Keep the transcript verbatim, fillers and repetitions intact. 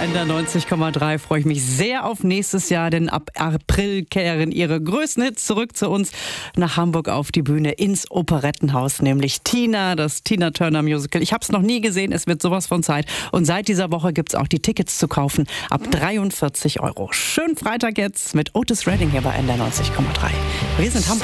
N D R neunzig Komma drei freue ich mich sehr auf nächstes Jahr, denn ab April kehren ihre größten Hits zurück zu uns nach Hamburg auf die Bühne ins Operettenhaus, nämlich Tina, das Tina Turner Musical. Ich habe es noch nie gesehen, es wird sowas von Zeit. Und seit dieser Woche gibt es auch die Tickets zu kaufen ab dreiundvierzig Euro. Schönen Freitag jetzt mit Otis Redding hier bei N D R neunzig Komma drei. Wir sind Hamburg.